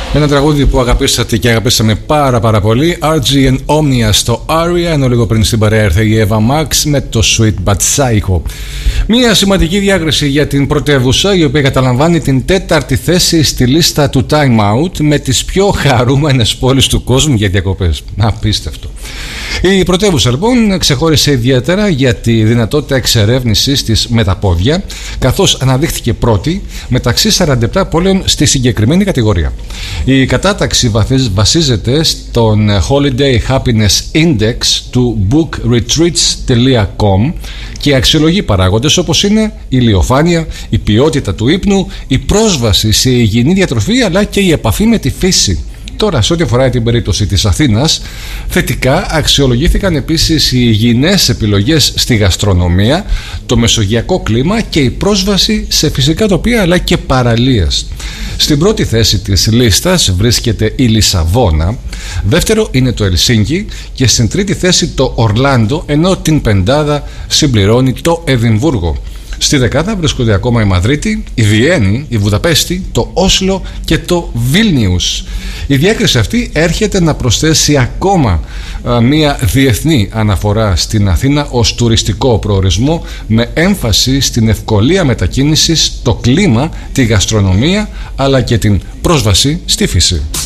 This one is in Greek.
Ένα τραγούδι που αγαπήσατε και αγαπήσαμε πάρα πολύ. RG and Omnia στο Aria, ενώ λίγο πριν στην παρέα ήρθε η Eva Max με το Sweet But Psycho. Μια σημαντική διάκριση για την πρωτεύουσα, η οποία καταλαμβάνει την 4η θέση στη λίστα του Time Out με τις πιο χαρούμενες πόλεις του κόσμου για διακοπές. Απίστευτο. Η πρωτεύουσα λοιπόν ξεχώρισε ιδιαίτερα για τη δυνατότητα εξερεύνησης της με τα πόδια, καθώς αναδείχθηκε πρώτη μεταξύ 47 πόλεων στη συγκεκριμένη κατηγορία. Η κατάταξη βασίζεται στον Holiday Happiness Index του bookretreats.com και αξιολογεί παράγοντες όπως είναι η ηλιοφάνεια, η ποιότητα του ύπνου, η πρόσβαση σε υγιεινή διατροφή αλλά και η επαφή με τη φύση. Τώρα, σε ό,τι αφορά την περίπτωση της Αθήνας, θετικά αξιολογήθηκαν επίσης οι υγιεινές επιλογές στη γαστρονομία, το μεσογειακό κλίμα και η πρόσβαση σε φυσικά τοπία αλλά και παραλίες. Στην πρώτη θέση της λίστας βρίσκεται η Λισαβόνα, δεύτερο είναι το Ελσίνκι και στην τρίτη θέση το Ορλάντο, ενώ την πεντάδα συμπληρώνει το Εδιμβούργο. Στη δεκάδα βρίσκονται ακόμα η Μαδρίτη, η Βιέννη, η Βουδαπέστη, το Όσλο και το Βίλνιους. Η διάκριση αυτή έρχεται να προσθέσει ακόμα μια διεθνή αναφορά στην Αθήνα ως τουριστικό προορισμό με έμφαση στην ευκολία μετακίνησης, το κλίμα, τη γαστρονομία αλλά και την πρόσβαση στη φύση.